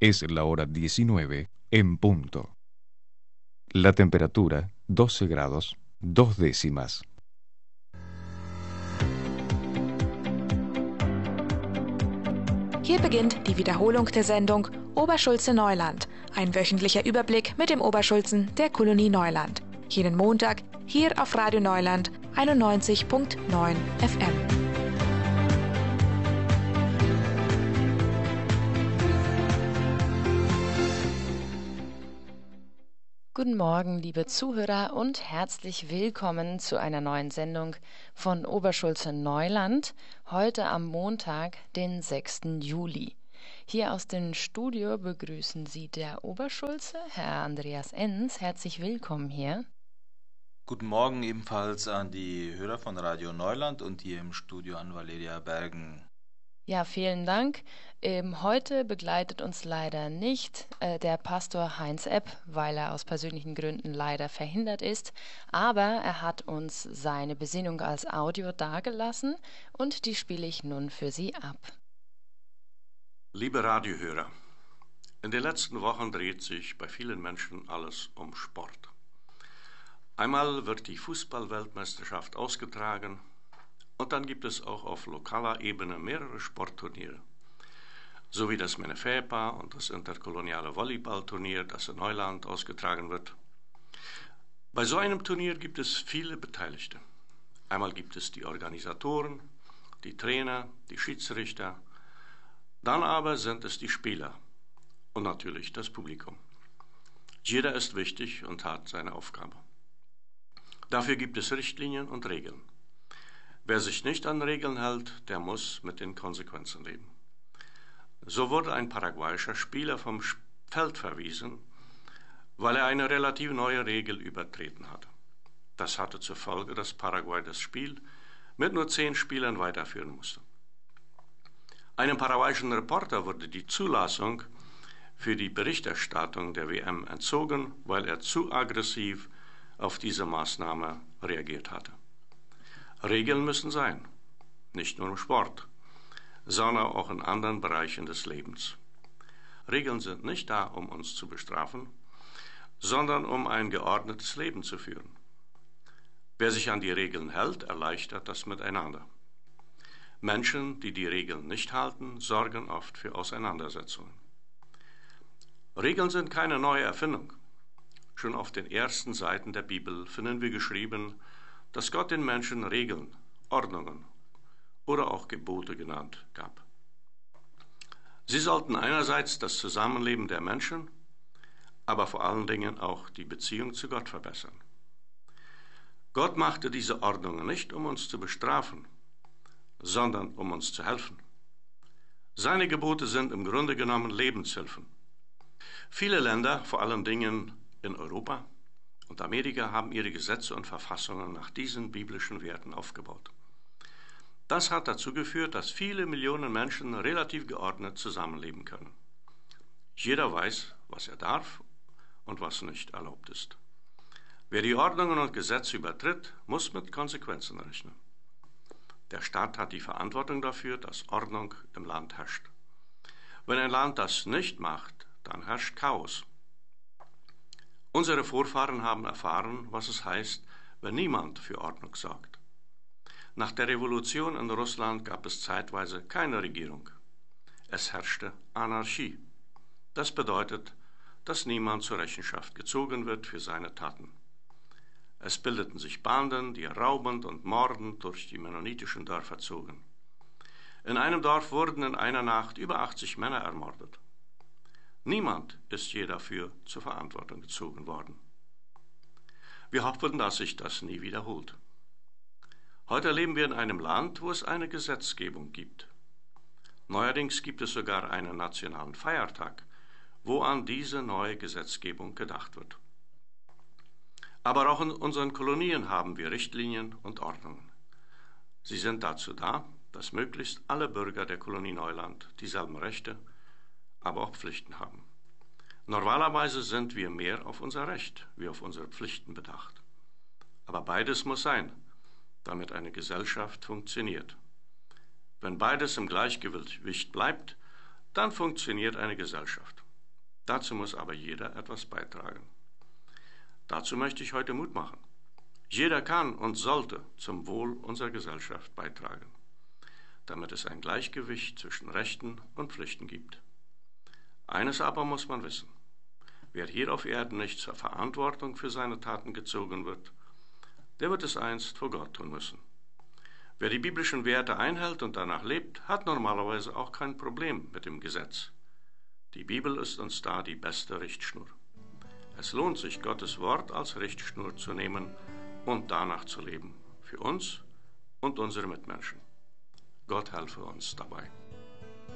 Es la hora 19 en punto. La temperatura 12 grados 2 décimas. Hier beginnt die Wiederholung der Sendung Oberschulze Neuland, ein wöchentlicher Überblick mit dem Oberschulzen der Kolonie Neuland. Jeden Montag hier auf Radio Neuland 91.9 FM. Guten Morgen, liebe Zuhörer, und herzlich willkommen zu einer neuen Sendung von Oberschulze Neuland, heute am Montag, den 6. Juli. Hier aus dem Studio begrüßen Sie der Oberschulze, Herr Andreas Enns. Herzlich willkommen hier. Guten Morgen ebenfalls an die Hörer von Radio Neuland und hier im Studio an Valeria Bergen. Ja, vielen Dank. Heute begleitet uns leider nicht der Pastor Heinz Epp, weil er aus persönlichen Gründen leider verhindert ist, aber er hat uns seine Besinnung als Audio dargelassen und die spiele ich nun für Sie ab. Liebe Radiohörer, in den letzten Wochen dreht sich bei vielen Menschen alles um Sport. Einmal wird die Fußball-Weltmeisterschaft ausgetragen, und dann gibt es auch auf lokaler Ebene mehrere Sportturniere, sowie das Menefepa und das interkoloniale Volleyballturnier, das in Neuland ausgetragen wird. Bei so einem Turnier gibt es viele Beteiligte. Einmal gibt es die Organisatoren, die Trainer, die Schiedsrichter, dann aber sind es die Spieler und natürlich das Publikum. Jeder ist wichtig und hat seine Aufgabe. Dafür gibt es Richtlinien und Regeln. Wer sich nicht an Regeln hält, der muss mit den Konsequenzen leben. So wurde ein paraguayischer Spieler vom Feld verwiesen, weil er eine relativ neue Regel übertreten hatte. Das hatte zur Folge, dass Paraguay das Spiel mit nur 10 Spielern weiterführen musste. Einem paraguayischen Reporter wurde die Zulassung für die Berichterstattung der WM entzogen, weil er zu aggressiv auf diese Maßnahme reagiert hatte. Regeln müssen sein, nicht nur im Sport, sondern auch in anderen Bereichen des Lebens. Regeln sind nicht da, um uns zu bestrafen, sondern um ein geordnetes Leben zu führen. Wer sich an die Regeln hält, erleichtert das Miteinander. Menschen, die die Regeln nicht halten, sorgen oft für Auseinandersetzungen. Regeln sind keine neue Erfindung. Schon auf den ersten Seiten der Bibel finden wir geschrieben, dass Gott den Menschen Regeln, Ordnungen oder auch Gebote genannt gab. Sie sollten einerseits das Zusammenleben der Menschen, aber vor allen Dingen auch die Beziehung zu Gott verbessern. Gott machte diese Ordnungen nicht, um uns zu bestrafen, sondern um uns zu helfen. Seine Gebote sind im Grunde genommen Lebenshilfen. Viele Länder, vor allen Dingen in Europa und Amerika, haben ihre Gesetze und Verfassungen nach diesen biblischen Werten aufgebaut. Das hat dazu geführt, dass viele Millionen Menschen relativ geordnet zusammenleben können. Jeder weiß, was er darf und was nicht erlaubt ist. Wer die Ordnungen und Gesetze übertritt, muss mit Konsequenzen rechnen. Der Staat hat die Verantwortung dafür, dass Ordnung im Land herrscht. Wenn ein Land das nicht macht, dann herrscht Chaos. Unsere Vorfahren haben erfahren, was es heißt, wenn niemand für Ordnung sorgt. Nach der Revolution in Russland gab es zeitweise keine Regierung. Es herrschte Anarchie. Das bedeutet, dass niemand zur Rechenschaft gezogen wird für seine Taten. Es bildeten sich Banden, die raubend und mordend durch die mennonitischen Dörfer zogen. In einem Dorf wurden in einer Nacht über 80 Männer ermordet. Niemand ist je dafür zur Verantwortung gezogen worden. Wir hoffen, dass sich das nie wiederholt. Heute leben wir in einem Land, wo es eine Gesetzgebung gibt. Neuerdings gibt es sogar einen nationalen Feiertag, wo an diese neue Gesetzgebung gedacht wird. Aber auch in unseren Kolonien haben wir Richtlinien und Ordnungen. Sie sind dazu da, dass möglichst alle Bürger der Kolonie Neuland dieselben Rechte, aber auch Pflichten haben. Normalerweise sind wir mehr auf unser Recht wie auf unsere Pflichten bedacht. Aber beides muss sein, damit eine Gesellschaft funktioniert. Wenn beides im Gleichgewicht bleibt, dann funktioniert eine Gesellschaft. Dazu muss aber jeder etwas beitragen. Dazu möchte ich heute Mut machen. Jeder kann und sollte zum Wohl unserer Gesellschaft beitragen, damit es ein Gleichgewicht zwischen Rechten und Pflichten gibt. Eines aber muss man wissen: Wer hier auf Erden nicht zur Verantwortung für seine Taten gezogen wird, der wird es einst vor Gott tun müssen. Wer die biblischen Werte einhält und danach lebt, hat normalerweise auch kein Problem mit dem Gesetz. Die Bibel ist uns da die beste Richtschnur. Es lohnt sich, Gottes Wort als Richtschnur zu nehmen und danach zu leben, für uns und unsere Mitmenschen. Gott helfe uns dabei.